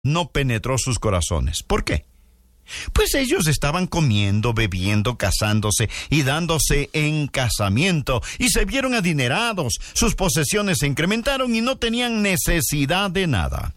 no penetró sus corazones. ¿Por qué? Pues ellos estaban comiendo, bebiendo, casándose y dándose en casamiento, y se vieron adinerados, sus posesiones se incrementaron y no tenían necesidad de nada.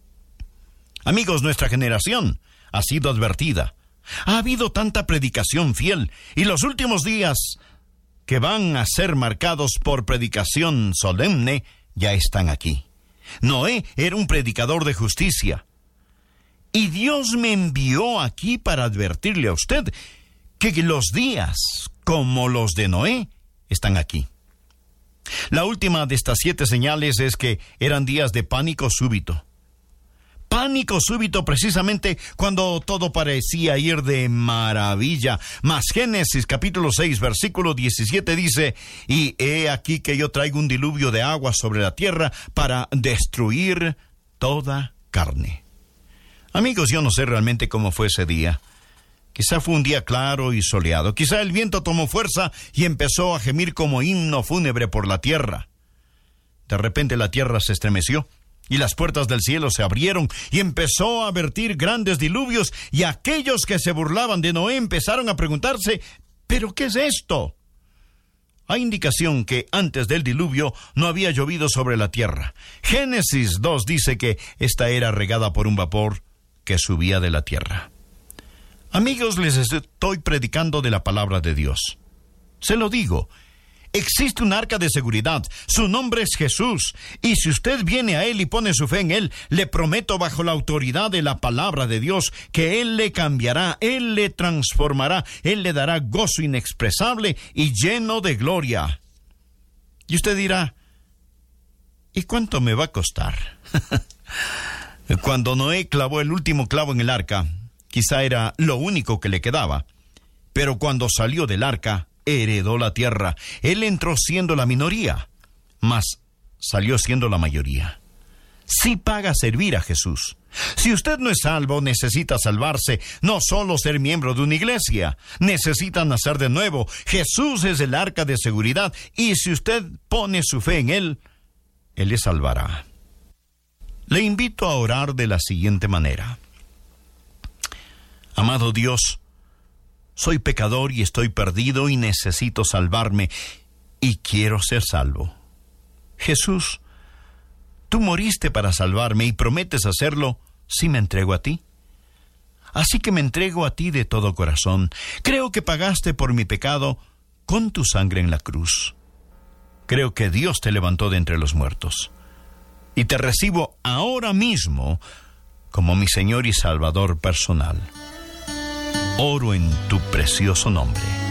Amigos, nuestra generación ha sido advertida. Ha habido tanta predicación fiel, y los últimos días que van a ser marcados por predicación solemne ya están aquí. Noé era un predicador de justicia. Y Dios me envió aquí para advertirle a usted que los días como los de Noé están aquí. La última de estas 7 señales es que eran días de pánico súbito. Pánico súbito precisamente cuando todo parecía ir de maravilla. Mas Génesis capítulo 6 versículo 17 dice: y he aquí que yo traigo un diluvio de agua sobre la tierra para destruir toda carne. Amigos, yo no sé realmente cómo fue ese día. Quizá fue un día claro y soleado. Quizá el viento tomó fuerza y empezó a gemir como himno fúnebre por la tierra. De repente la tierra se estremeció y las puertas del cielo se abrieron y empezó a vertir grandes diluvios, y aquellos que se burlaban de Noé empezaron a preguntarse: ¿pero qué es esto? Hay indicación que antes del diluvio no había llovido sobre la tierra. Génesis 2 dice que esta era regada por un vapor que subía de la tierra. Amigos, les estoy predicando de la palabra de Dios. Se lo digo, existe un arca de seguridad, su nombre es Jesús, y si usted viene a Él y pone su fe en Él, le prometo bajo la autoridad de la palabra de Dios que Él le cambiará, Él le transformará, Él le dará gozo inexpresable y lleno de gloria. Y usted dirá: ¿y cuánto me va a costar? Cuando Noé clavó el último clavo en el arca, quizá era lo único que le quedaba, pero cuando salió del arca, heredó la tierra. Él entró siendo la minoría, mas salió siendo la mayoría. Sí paga servir a Jesús. Si usted no es salvo, necesita salvarse, no solo ser miembro de una iglesia, necesita nacer de nuevo. Jesús es el arca de seguridad, y si usted pone su fe en Él, Él le salvará. Le invito a orar de la siguiente manera: amado Dios, soy pecador y estoy perdido y necesito salvarme y quiero ser salvo. Jesús, tú moriste para salvarme y prometes hacerlo si me entrego a ti. Así que me entrego a ti de todo corazón. Creo que pagaste por mi pecado con tu sangre en la cruz. Creo que Dios te levantó de entre los muertos. Y te recibo ahora mismo como mi Señor y Salvador personal. Oro en tu precioso nombre.